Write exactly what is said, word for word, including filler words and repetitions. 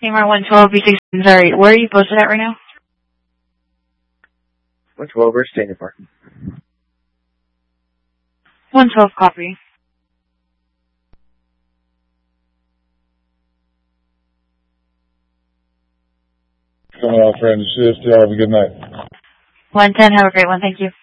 Neymar one twelve B six. Sorry, where are you posted at right now? one twelve, we're staying in parking. one twelve, copy. Coming out, friends. C S T, have a good night. one ten, have a great one. Thank you.